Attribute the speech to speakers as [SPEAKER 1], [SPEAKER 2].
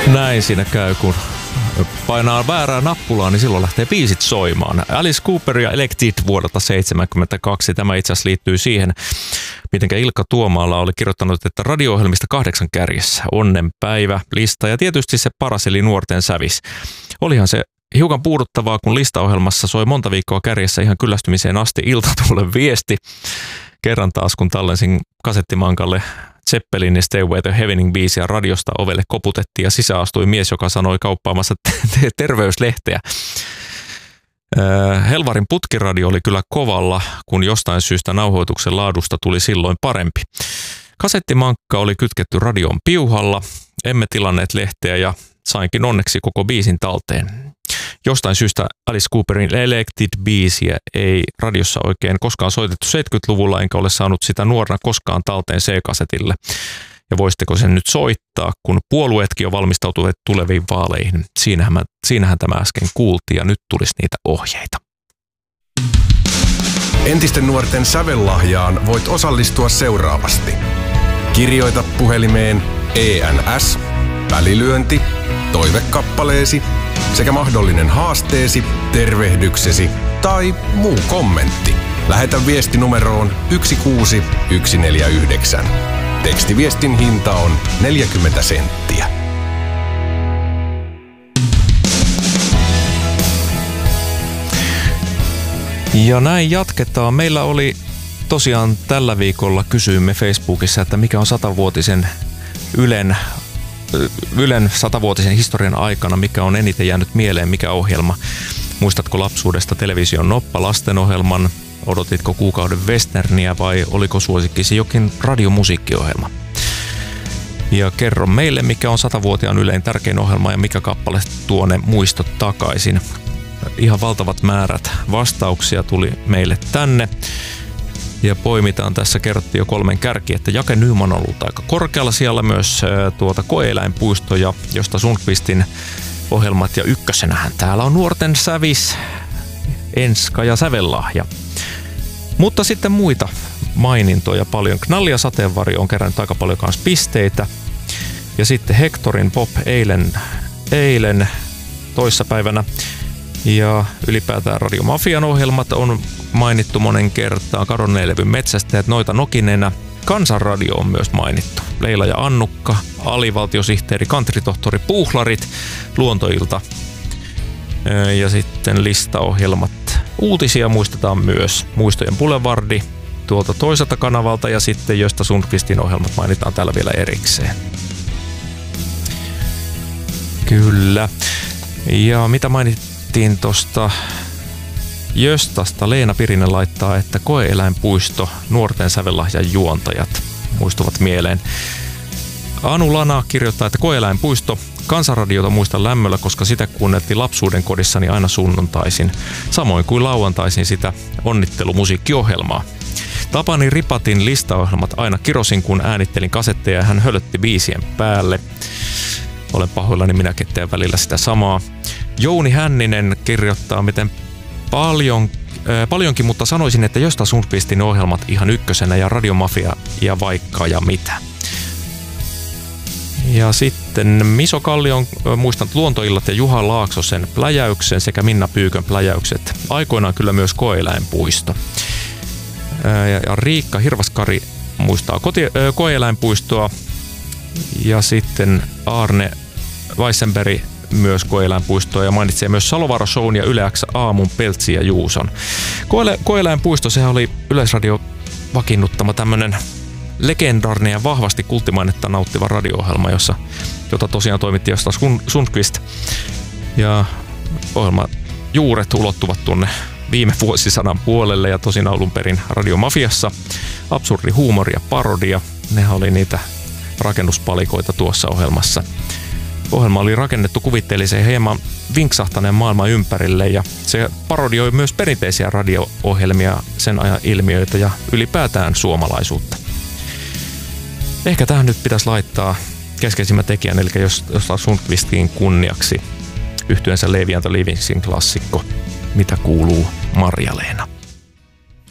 [SPEAKER 1] Näin siinä käy, kun painaa väärää nappulaa, niin silloin lähtee biisit soimaan. Alice Cooper ja Elected vuodelta 1972. Tämä itse asiassa liittyy siihen, mitenkä Ilkka Tuomaala oli kirjoittanut, että radio-ohjelmista 8 kärjessä. Onnenpäivä, lista ja tietysti se paras eli nuorten sävis. Olihan se hiukan puuduttavaa, kun listaohjelmassa soi monta viikkoa kärjessä ihan kyllästymiseen asti Iltatuulen viesti. Kerran taas, kun tallensin kasettimankalle Zeppelinin Stairway to Heavenin biisiä radiosta, ovelle koputettiin ja sisään astui mies, joka sanoi kauppaamassa terveyslehteä. Helvarin putkiradio oli kyllä kovalla, kun jostain syystä nauhoituksen laadusta tuli silloin parempi. Kasettimankka oli kytketty radion piuhalla, emme tilanneet lehteä ja sainkin onneksi koko biisin talteen. Jostain syystä Alice Cooperin Elected-biisiä ei radiossa oikein koskaan soitettu 70-luvulla, enkä ole saanut sitä nuorena koskaan talteen C-kasetille. Ja voisitteko sen nyt soittaa, kun puolueetkin on valmistautuneet tuleviin vaaleihin? Siinähän tämä äsken kuultiin ja nyt tulisi niitä ohjeita.
[SPEAKER 2] Entisten nuorten sävellahjaan voit osallistua seuraavasti. Kirjoita puhelimeen ENS, välilyönti, toivekappaleesi sekä mahdollinen haasteesi, tervehdyksesi tai muu kommentti. Lähetä viesti numeroon 16149. Tekstiviestin hinta on 40 senttiä.
[SPEAKER 1] Ja näin jatketaan. Meillä oli tosiaan tällä viikolla, kysyimme Facebookissa, että mikä on 100-vuotisen Ylen 100-vuotisen historian aikana, mikä on eniten jäänyt mieleen, mikä ohjelma. Muistatko lapsuudesta television Noppa lastenohjelman? Odotitko kuukauden westerniä vai oliko suosikkisi jokin radiomusiikkiohjelma? Ja kerro meille, mikä on 100-vuotiaan Ylen tärkein ohjelma ja mikä kappale tuo ne muistot takaisin. Ihan valtavat määrät vastauksia tuli meille tänne. Ja poimitaan tässä, kerrottiin jo 3 kärki, että Jake Nyman on ollut aika korkealla siellä myös Koe-eläinpuisto ja Josta Sundqvistin ohjelmat. Ja ykkösenähän täällä on nuorten sävis, Enska ja sävellahja. Mutta sitten muita mainintoja paljon. Knalli ja sateenvarjo on kerännyt aika paljon kanssa pisteitä. Ja sitten Hectorin Pop eilen toissapäivänä. Ja ylipäätään Radio Mafian ohjelmat on mainittu monen kertaan. Kadonneen levyn metsästäjät, Noita Nokinenä. Kansanradio on myös mainittu. Leila ja Annukka, alivaltiosihteeri, kantritohtori, Puuhlarit, Luontoilta. Ja sitten listaohjelmat. Uutisia muistetaan myös. Muistojen Boulevardi tuolta toiselta kanavalta ja sitten Josta Sundqvistin ohjelmat mainitaan täällä vielä erikseen. Kyllä. Ja mitä mainittiin tuosta Jöstasta? Leena Pirinen laittaa, että Koe-eläinpuisto, nuorten sävellahjan juontajat muistuvat mieleen. Anu Lana kirjoittaa, että Koe-eläinpuisto, Kansanradiota muistan lämmöllä, koska sitä kuunneltiin lapsuuden kodissani aina sunnuntaisin, samoin kuin lauantaisin sitä onnittelumusiikkiohjelmaa. Tapani Ripatin listaohjelmat aina kirosin, kun äänittelin kasetteja ja hän hölötti biisien päälle. Olen pahoillani, minäkin teen välillä sitä samaa. Jouni Hänninen kirjoittaa, miten paljonkin, mutta sanoisin, että Josta Sundqvistin ohjelmat ihan ykkösenä ja Radiomafia ja vaikka ja mitä. Ja sitten Miso Kallion muistan Luontoillat ja Juha Laaksosen pläjäyksen sekä Minna Pyykön pläjäykset. Aikoinaan kyllä myös Koe-eläinpuisto. Ja Riikka Hirvaskari muistaa Koe-eläinpuistoa. Ja sitten Arne Weissenberg myös Koe-eläinpuistoa ja mainitsee myös Salovaara Shown ja Yle X aamun Peltsi ja Juuson. Koe-eläinpuisto, sehän oli Yleisradio vakiinnuttama tämmönen legendaarinen ja vahvasti kulttimainetta nauttiva radio-ohjelma, jota tosiaan toimitti Josta Sundqvist. Ja ohjelman juuret ulottuvat tuonne viime vuosisadan puolelle ja tosin alun perin Radiomafiassa. Absurdi huumori ja parodia, nehän oli niitä rakennuspalikoita tuossa ohjelmassa. Ohjelma oli rakennettu kuvitteelliseen hieman vinksahtaneen maailman ympärille ja se parodioi myös perinteisiä radio-ohjelmia, sen ajan ilmiöitä ja ylipäätään suomalaisuutta. Ehkä tähän nyt pitäisi laittaa keskeisimmän tekijän, eli Josta Sundqvistin kunniaksi yhtyeensä Levi and the Livingsin klassikko Mitä kuuluu, Marja-Leena.